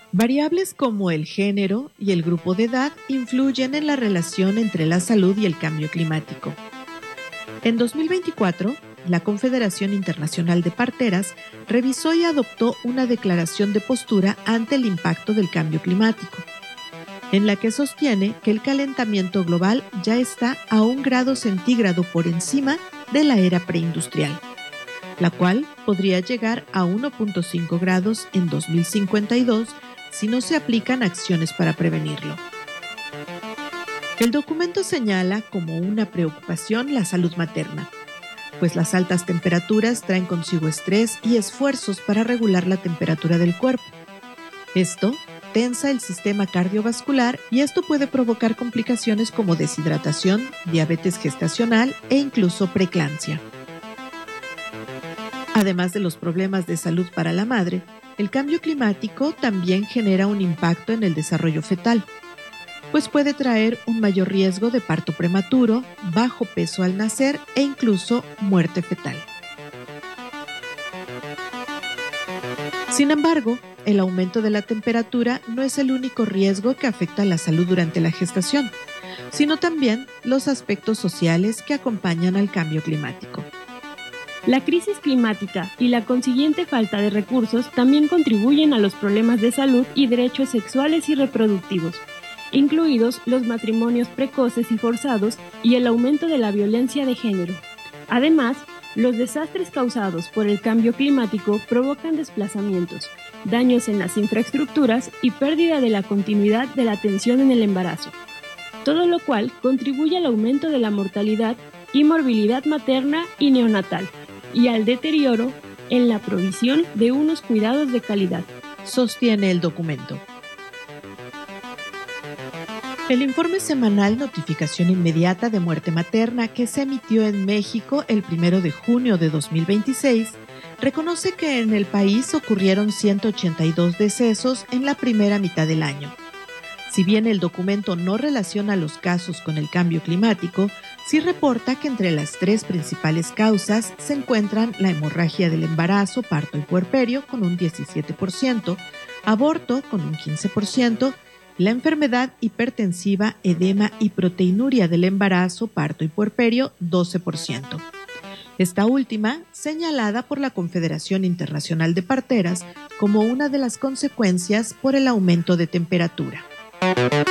Variables como el género y el grupo de edad influyen en la relación entre la salud y el cambio climático. En 2024, la Confederación Internacional de Parteras revisó y adoptó una declaración de postura ante el impacto del cambio climático, en la que sostiene que el calentamiento global ya está a 1 grado centígrado por encima de la era preindustrial, la cual podría llegar a 1.5 grados en 2052 si no se aplican acciones para prevenirlo. El documento señala como una preocupación la salud materna, pues las altas temperaturas traen consigo estrés y esfuerzos para regular la temperatura del cuerpo. Esto tensa el sistema cardiovascular y esto puede provocar complicaciones como deshidratación, diabetes gestacional e incluso preeclampsia. Además de los problemas de salud para la madre, el cambio climático también genera un impacto en el desarrollo fetal, pues puede traer un mayor riesgo de parto prematuro, bajo peso al nacer e incluso muerte fetal. Sin embargo, el aumento de la temperatura no es el único riesgo que afecta a la salud durante la gestación, sino también los aspectos sociales que acompañan al cambio climático. La crisis climática y la consiguiente falta de recursos también contribuyen a los problemas de salud y derechos sexuales y reproductivos, incluidos los matrimonios precoces y forzados y el aumento de la violencia de género. Además, los desastres causados por el cambio climático provocan desplazamientos, daños en las infraestructuras y pérdida de la continuidad de la atención en el embarazo, todo lo cual contribuye al aumento de la mortalidad y morbilidad materna y neonatal, y al deterioro en la provisión de unos cuidados de calidad, sostiene el documento. El informe semanal Notificación Inmediata de Muerte Materna que se emitió en México el 1 de junio de 2026 reconoce que en el país ocurrieron 182 decesos en la primera mitad del año. Si bien el documento no relaciona los casos con el cambio climático, sí reporta que entre las 3 principales causas se encuentran la hemorragia del embarazo, parto y puerperio con un 17%, aborto con un 15%, la enfermedad hipertensiva, edema y proteinuria del embarazo, parto y puerperio 12%. Esta última señalada por la Confederación Internacional de Parteras como una de las consecuencias por el aumento de temperatura.